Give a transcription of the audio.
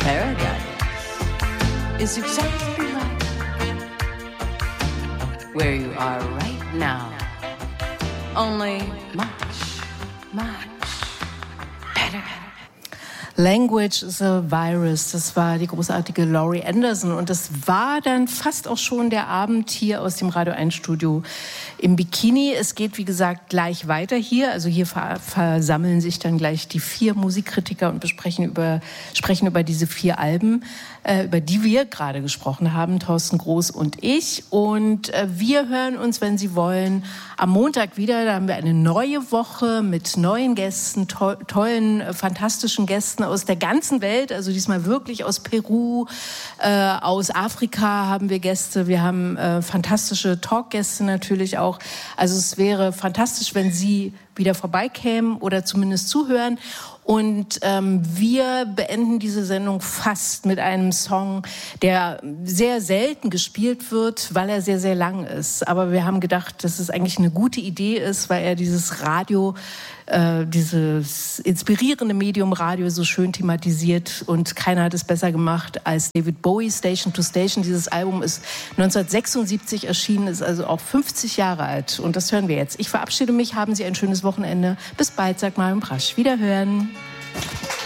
paradise is exactly like where you are right now. Only much, much better. Language is a Virus, das war die großartige Laurie Anderson und das war dann fast auch schon der Abend hier aus dem Radio 1 Studio im Bikini. Es geht, wie gesagt, gleich weiter hier, also hier versammeln sich dann gleich die 4 Musikkritiker und sprechen über diese 4 Alben, über die wir gerade gesprochen haben, Thorsten Groß und ich. Und wir hören uns, wenn Sie wollen, am Montag wieder. Da haben wir eine neue Woche mit neuen Gästen, tollen, fantastischen Gästen aus der ganzen Welt. Also diesmal wirklich aus Peru, aus Afrika haben wir Gäste. Wir haben fantastische Talkgäste natürlich auch. Also es wäre fantastisch, wenn Sie wieder vorbeikämen oder zumindest zuhören. Und wir beenden diese Sendung fast mit einem Song, der sehr selten gespielt wird, weil er sehr, sehr lang ist. Aber wir haben gedacht, dass es eigentlich eine gute Idee ist, weil er dieses Radio, dieses inspirierende Medium Radio so schön thematisiert. Und keiner hat es besser gemacht als David Bowie, Station to Station. Dieses Album ist 1976 erschienen, ist also auch 50 Jahre alt. Und das hören wir jetzt. Ich verabschiede mich, haben Sie ein schönes Wochenende. Bis bald, sagt Marion Brasch. Wiederhören.